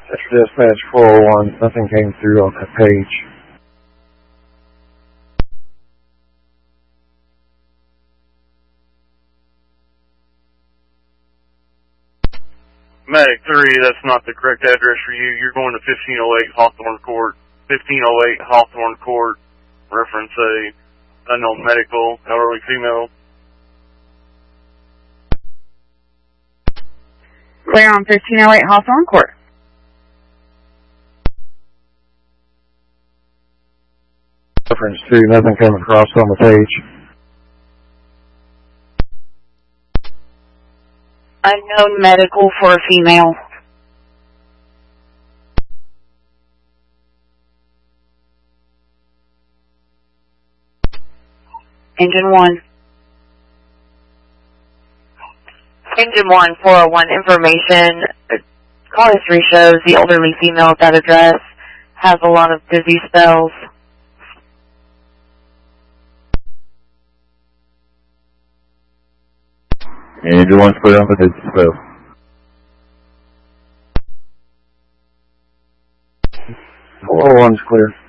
That's dispatch 401. Nothing came through on that page. Medic 3, that's not the correct address for you. You're going to 1508 Hawthorne Court. 1508 Hawthorne Court. Reference a unknown medical, elderly female. Clear on 1508 Hawthorne Court. Reference 2, nothing came across on the page. Unknown medical for a female. Engine 1. Engine 1, 401, information. Call history shows the elderly female at that address has a lot of dizzy spells. Engine 1's clear on the dizzy spells. 401's clear.